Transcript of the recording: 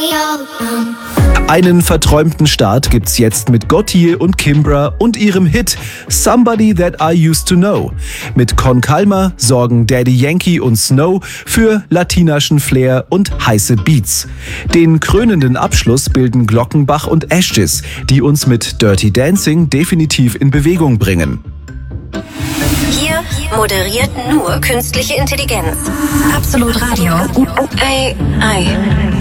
Einen verträumten Start gibt's jetzt mit Gotye und Kimbra und ihrem Hit Somebody That I Used to Know. Mit Con Calma sorgen Daddy Yankee und Snow für latinaschen Flair und heiße Beats. Den krönenden Abschluss bilden Glockenbach und Ashes, die uns mit Dirty Dancing definitiv in Bewegung bringen. Hier moderiert nur künstliche Intelligenz. Absolut Radio. AI.